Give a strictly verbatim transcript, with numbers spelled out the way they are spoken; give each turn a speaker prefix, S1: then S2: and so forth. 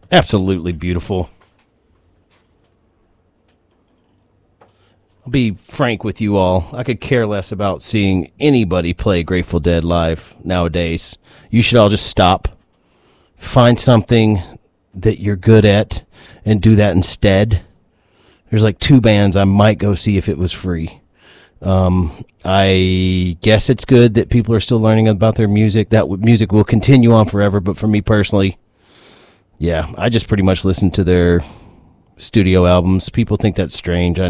S1: Absolutely beautiful. I'll be frank with you all. I could care less about seeing anybody play Grateful Dead live nowadays. You should all just stop. Find something that you're good at and do that instead. There's like two bands I might go see if it was free. Um, I guess it's good that people are still learning about their music. That w- music will continue on forever, but for me personally, yeah, I just pretty much listen to their studio albums. People think that's strange. I